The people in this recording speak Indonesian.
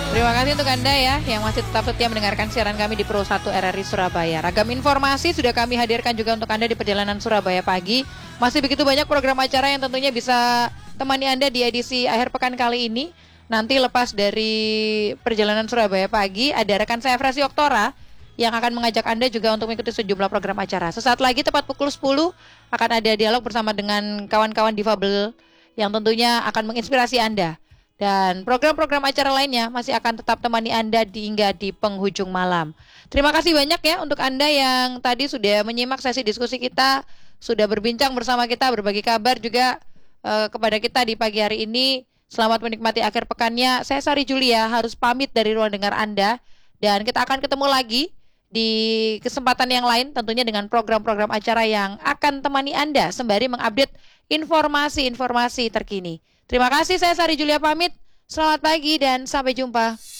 Terima kasih untuk Anda ya yang masih tetap setia mendengarkan siaran kami di Pro 1 RRI Surabaya. Ragam informasi sudah kami hadirkan juga untuk Anda di perjalanan Surabaya pagi. Masih begitu banyak program acara yang tentunya bisa temani Anda di edisi akhir pekan kali ini. Nanti lepas dari perjalanan Surabaya pagi, ada rekan saya Fresi Oktora yang akan mengajak Anda juga untuk mengikuti sejumlah program acara. Sesaat lagi tepat pukul 10 akan ada dialog bersama dengan kawan-kawan difabel yang tentunya akan menginspirasi Anda. Dan program-program acara lainnya masih akan tetap temani Anda hingga di penghujung malam. Terima kasih banyak ya untuk Anda yang tadi sudah menyimak sesi diskusi kita, sudah berbincang bersama kita, berbagi kabar juga kepada kita di pagi hari ini. Selamat menikmati akhir pekannya. Saya Sari Julia harus pamit dari ruang dengar Anda. Dan kita akan ketemu lagi di kesempatan yang lain tentunya dengan program-program acara yang akan temani Anda sembari mengupdate informasi-informasi terkini. Terima kasih, saya Sari Julia pamit. Selamat pagi dan sampai jumpa.